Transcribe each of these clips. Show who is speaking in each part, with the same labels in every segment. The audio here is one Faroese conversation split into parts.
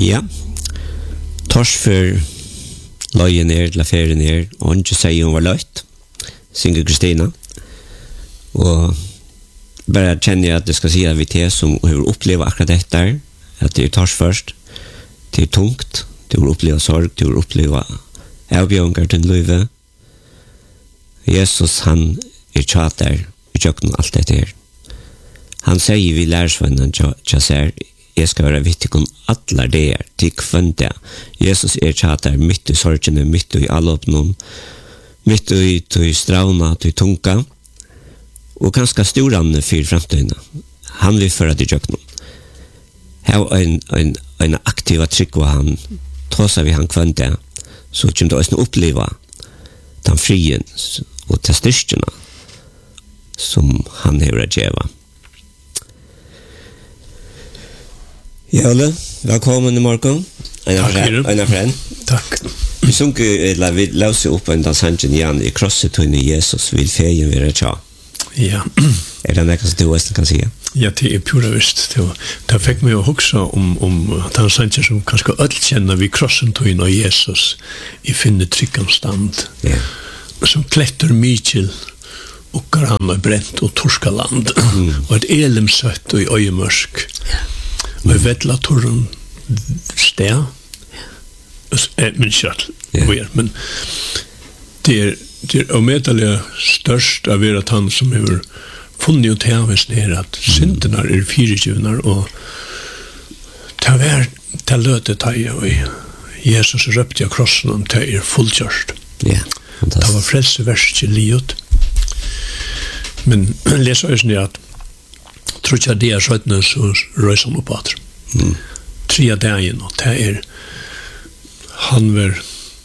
Speaker 1: Ja. Torsfør løye ned, la ferie ned, og ikke sier hun var løyt, synger Kristina. Og bare kjenner jeg at det skal si at vi til som har opplevd akkurat dette, at det tors først, det tungt, det har opplevd sorg, det har opplevd avbjørnger til løyve. Jesus, han tjater i kjøkken alt dette her. Han sier vi lærersvennen tjaser, jeg skal være vittig om alle det til kvønte. Jesus tjater midt i sorgene, midt i alle oppnån, midt i stravna, i tunga, og ganske storene for fremtiden. Han vil føre til kjøkken. Her en aktiv trykk var han, tåser vi han kvønte, så kommer det også oppleve den frien og til styrkene som han har gjeva. Jølle, velkommen i morgen. Takk for en.
Speaker 2: Takk.
Speaker 1: Vi sunker, vi løser opp en dansangen igjen i krossetøyne Jesus vil feien være tja.
Speaker 2: Ja.
Speaker 1: Det noe som du også kan si?
Speaker 2: Ja, det pura visst. Det fikk meg å huske om dansangen som kanskje alle kjenner vi krossetøyne av Jesus i finne tryggavstand.
Speaker 1: Ja.
Speaker 2: Som kletter mykje og han har brent og Torskaland og et elemsøtt og i øyemørsk og i vedlatoren sted men kjøtt men det er omedelig størst av at han som har funnet ut heves ned at syndene 24 og til løtet og Jesus røpte av krossen og til fullkjørst det var frelseverst i livet men leser jeg sånn at tror ikke det skjøttene så røys han opp at 3 dagen og det han var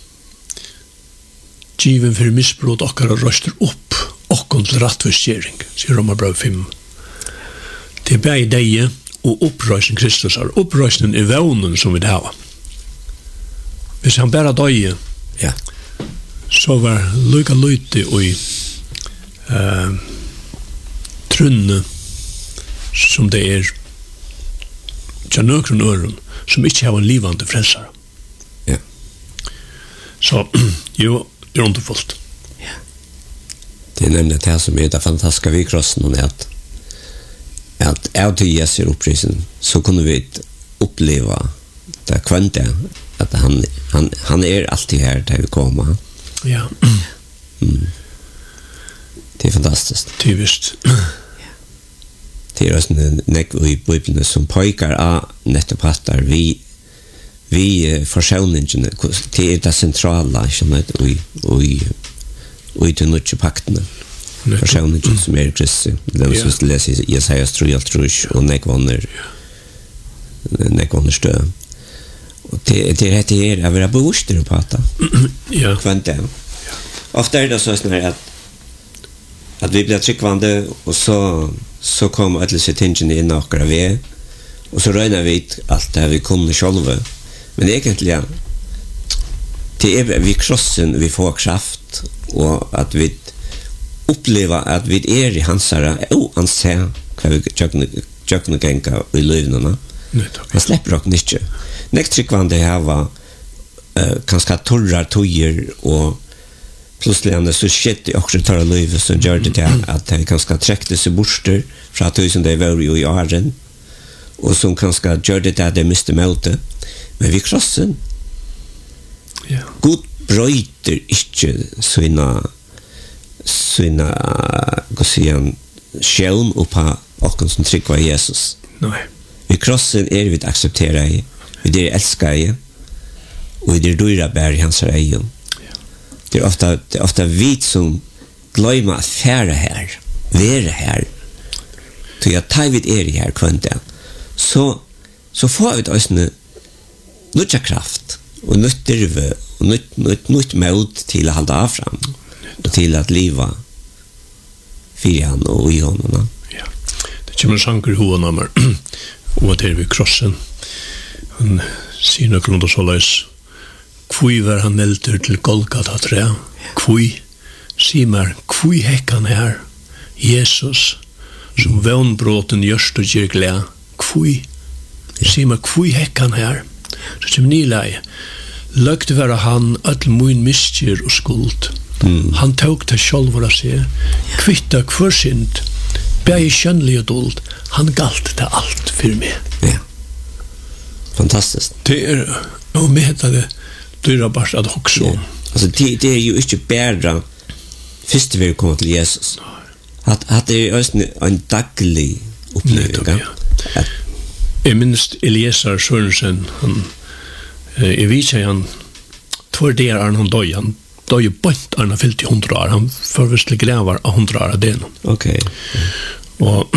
Speaker 2: given for misbrot akkurat røster opp akkurat til rettforskjering sier Romerbrev 5 det bare deg og opprøysen Kristus er opprøysen i vevnen som vi har hvis han bare døg så var lykka løyte og i trunne som det til nøkron øren som ikke har en livande frelsere.
Speaker 1: Ja.
Speaker 2: Så, jo, det er underfullt.
Speaker 1: Ja. Det er nemlig det som er det fantastiske ved krossen og at av til Jesu opprisen så kunne vi oppleve det kvante at han er alltid her til vi kommer.
Speaker 2: Ja.
Speaker 1: Det er fantastisk.
Speaker 2: Det er visst.
Speaker 1: Det er også nekk i Bibelen som pøykar av nettopp hattar vi forsøvningene, det er det sentrale og i de nødje paktene. Forsøvningene som er Kristi. Det er også å lese Jesajas 3:3 og nekk vanner stø. Og det er rett her å være bevustere på hatta.
Speaker 2: Ja.
Speaker 1: Kvante. Ofte er det sånn at vi blir tryggvande og så kom alle sitt tingene inn akkurat vi og så røyner vi alt det vi kunne sjølve men egentlig det er vi krossen vi får kraft og at vi opplever at vi er i hans herre og han ser hva vi tjøkken og genka i løvnene han slipper dere ikke nekt tryggvande her var kanskje torrar tøyer og plutselig han så skjedd i også tar av livet som gjør det til at han kanskje trekkte seg borster fra 1000 det var jo i åren og som kanskje gjør det til at de mister møte men vi krossen God brøyter ikke sånne hva sier han sjøen oppa åkken som trygg var Jesus vi krossen er vi aksepterer vi er elsker og vi er dyrer bær i hans egen det er ofta vi som glömmer att färra här, vara här. Så jag tar vid här kvante. Så får vi oss nytt kraft och nytt drive och nytt mod till att hålla av fram och till att leva för han och i honom.
Speaker 2: Ja. Det kommer sanger i honom och det är vid krossen. Han sier noe rundt og så løs. Kvui var han nelter til Golgata tre. Kvui, sier meg, kvui hekkan her, Jesus, som vevnbråten gjørst og gjør gled. Kvui, sier meg, kvui hekkan her. Så kommer nylei. Løgt være han öll mun miskyr og skuld. Han tok til sjálfur av seg, kvitta hver synd, bæði skjønnlig og duld, han galt til alt for meg.
Speaker 1: Ja. Fantastiskt.
Speaker 2: Det og med det dyra bare at hoksa om.
Speaker 1: Altså, det er jo ikke bæra første vi kommer til Jesus. At det er også en daglig opplevelse.
Speaker 2: Ja. Jeg minns Eliezer Sørensen, jeg vet ikke han, tvær der han døy, han døy bønt han fyllt i 100 år, han forvistlig grevar av 100 år av det.
Speaker 1: Ok.
Speaker 2: Og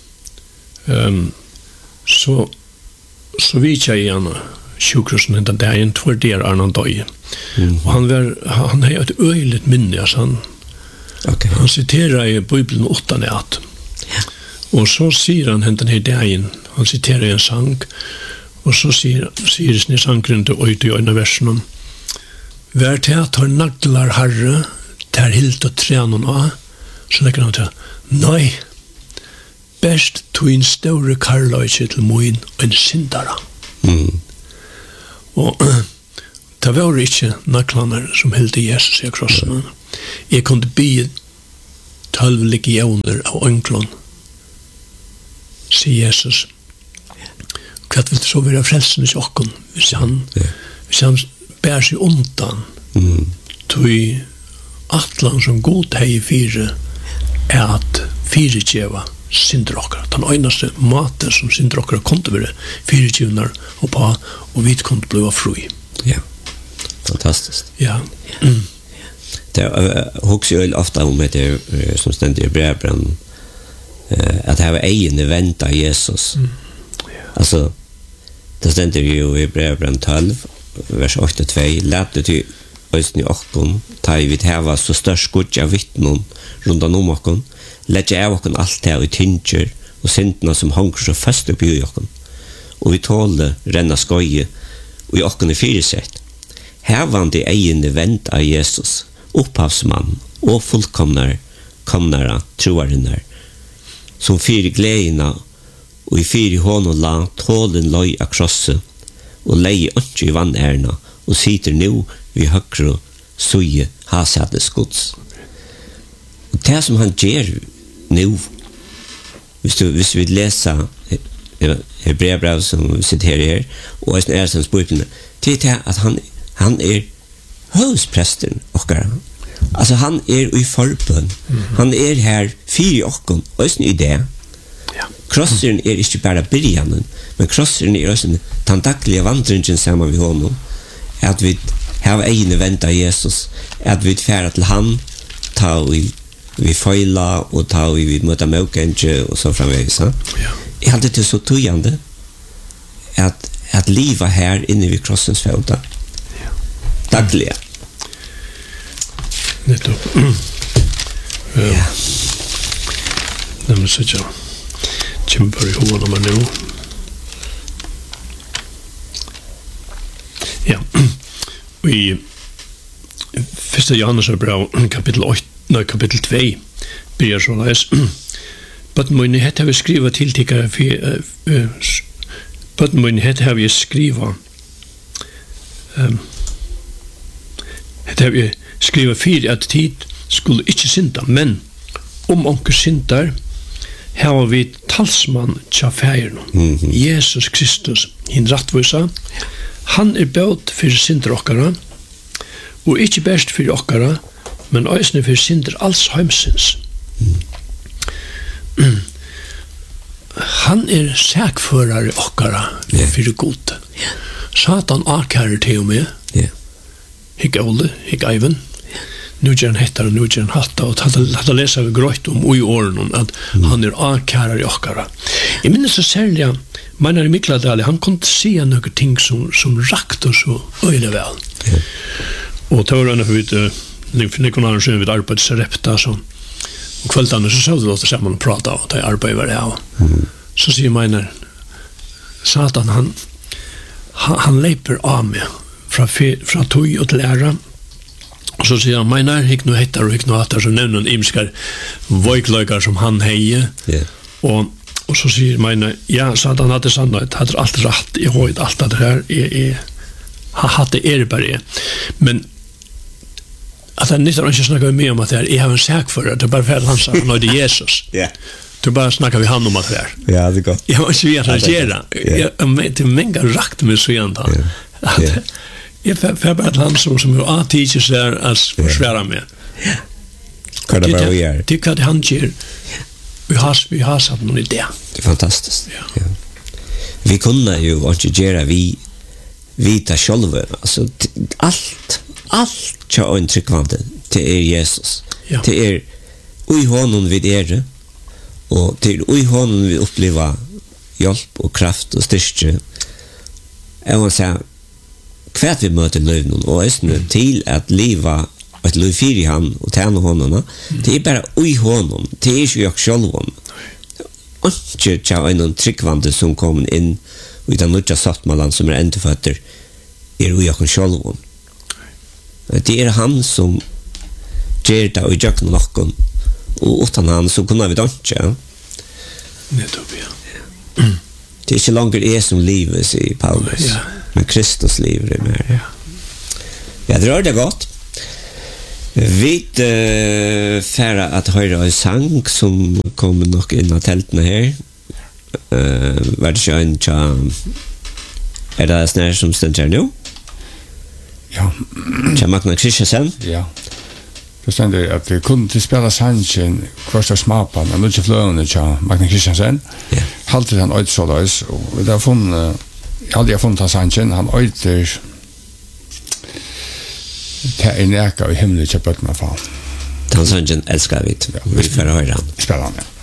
Speaker 2: så vet jeg igjen sjukhusen den dagen, tvær der han døy. Og han har et øyligt minne, altså han citerar i Bibelen 8 nært. Og så sier han den her dagen, han citerar en sang, og så sier sin sangren til øyde i øyne versen, «Vær til at har naglar herre, ter hilt og trenon av», så legger han til, «Nei, best tog en større karløyse til moin og en syndara». Og det var ikke naglaner som hilt i Jesus i krossen. Jeg kunne bli 12 legioner av ønklån, sier Jesus. Hva vil det så være frelsen i sjokken hvis han bär sig undan tog atlan som god hei fire at firetjeva syndrokkar. Den øynaste maten som syndrokkar kom til å være firetjevnar og på, og vi kom til å bli fri.
Speaker 1: Ja, fantastisk.
Speaker 2: Ja.
Speaker 1: Det hokser jo ofta om det som stendt i brevbrann, at det var egen event av Jesus. Altså, det stendt jo i brevbrann 12, vers 8-2, lette til øysten i okkon, ta i vidt heva så størst godja vittnon rundan om okkon, lette av okkon alt det i tynger og syndene som hanker så fast opp i okkon, og vi tåle renna skoje og i okkon er fyresett. Hevande egene vent av Jesus, opphavsmann og fullkomnare troarinnar, som fyre gledina og i fyre hånd la tålen løy av krosset, og leie ikke i vannærna, og sitter nå ved høyre søye hasettes gods. Og det som han gjør nå, hvis vi leser Hebreabrev som vi sitter her, og er som spørsmålene, det er at han er høvespresten okkara. Altså han er i forbønn. Han er her fire okkon, og i det. Krosseren er ikke bare byrjanen, men krosseren er også den daglige vandringen sammen med honom, at vi har egne vent av Jesus, at vi færer til han, ta vi feila, og ta vi møter møkenge, og så framveis. Jeg hadde det så tøyende, at livet her inne vid krossens føda, daglige.
Speaker 2: Nettopp. Ja. Nemlig så ikke. Kjemper i hovedet med nå. Ja. Og i 1. Johannes brev, kapittel 2, blir så leis. Bøtten må hette vi skriva tiltikkere bøtten må hette vi skriva hette vi skriva fyrir at tid skulle ikke synda, men om onker syndar her vi talsmann tja færen, Jesus Kristus, hin rattvisa, han er bøtt fyrir synder okkara, og ikke best fyrir okkara, men òsne fyrir synder alls heimsins. Han er sækførare okkara fyrir god. Satan akkærer til og med, hikk Ole, hikk Eivind, nu gjør han hettar og nu gjør han hatta, og hadde lesa vi grøyt om i åren at han er akkærer i okkara. Jeg minnes så særlig, Meinar i Mikladali, han kunne se noen ting som rakt oss så øyelig vel. Og til årene for Nikon Arnsjøen vidt arbeidsrepta, så og kveldene så sa det sammen og prata og det arbeid var det av. Så sier Meinar, Satan, han leiper av meg fra tog og til æra, og så sier han, Meinar, hikk noe hettar og hikk noe hattar, så nevner han imskar vøykløykar som han heier, og Och så säger man, ja, så att han hade sannolikt, hade allt rätt, jag har inte allt det här, han hade bara. Men att han inte snackar med om att det är en sak för det, bara för att han sa, han är Jesus.
Speaker 1: Ja.
Speaker 2: Du bara snackar vi han om att det är.
Speaker 1: Ja, det är gott.
Speaker 2: Jag måste ju att göra. Det är många rakt med så igen då. Jag får bara ett land som jag alltid ser att försvara med.
Speaker 1: Ja. Kan det bara göra?
Speaker 2: Det kan han göra. Vi har satt någon idé.
Speaker 1: Det är fantastiskt.
Speaker 2: Ja.
Speaker 1: Vi kunde ju inte göra vi vita själva. Alltså allt tja en tryggvande till Jesus.
Speaker 2: Ja.
Speaker 1: Till ui honom vid det och till ui honom vi uppleva hjälp och kraft och styrke. Jag vill säga kvart vi möter löven och östnu till att leva ett liv i han och tjäna honom. Det är bara ui honom. Det är ju jag själv om. Och tja en tryggvande som kommer in i den nya sattmalan som är ändfötter är ui jag själv om. Det är han som ger det och gör någon och utan han så kunde vi då inte. Det är inte längre som livet i Paulus. Ja. Men Kristus liv är mer. Ja, det rör det gott. Vi färra att höra en sång som kommer nog in i tältena här. Var det en är det snär som ständer nu?
Speaker 3: Ja.
Speaker 1: Tja Magna Kristiansen?
Speaker 3: Ja. Det ständer att vi kunde spela sanchen första smapan och nu till flöna tja Magna Kristiansen.
Speaker 1: Ja.
Speaker 3: Halter han ut så där och där hade jag funnit sanchen han öter ta en äka i himlen till på ett fall.
Speaker 1: Den sanchen älskar vi. Vi får höra han.
Speaker 3: Spännande.